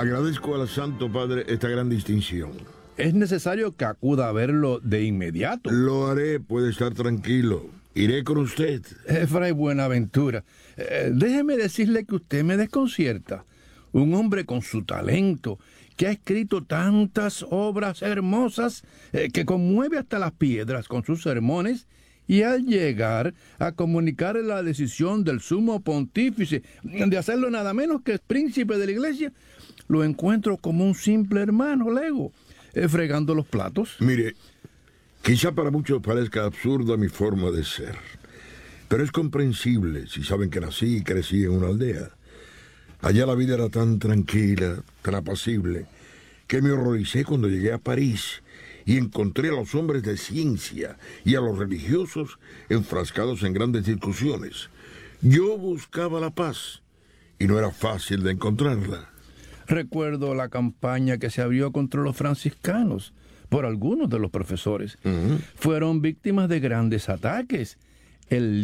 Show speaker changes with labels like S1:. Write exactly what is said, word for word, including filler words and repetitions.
S1: Agradezco al Santo Padre esta gran distinción.
S2: Es necesario que acuda a verlo de inmediato.
S1: Lo haré, puede estar tranquilo. Iré con usted.
S2: Eh, Fray Buenaventura, eh, déjeme decirle que usted me desconcierta. Un hombre con su talento, que ha escrito tantas obras hermosas, eh, que conmueve hasta las piedras con sus sermones, y al llegar a comunicar la decisión del sumo pontífice de hacerlo nada menos que príncipe de la iglesia, lo encuentro como un simple hermano lego, eh, fregando los platos.
S1: Mire, quizá para muchos parezca absurda mi forma de ser, pero es comprensible si saben que nací y crecí en una aldea. Allá la vida era tan tranquila, tan apacible, que me horroricé cuando llegué a París y encontré a los hombres de ciencia y a los religiosos enfrascados en grandes discusiones. Yo buscaba la paz y no era fácil de encontrarla.
S2: Recuerdo la campaña que se abrió contra los franciscanos por algunos de los profesores. Uh-huh. Fueron víctimas de grandes ataques. El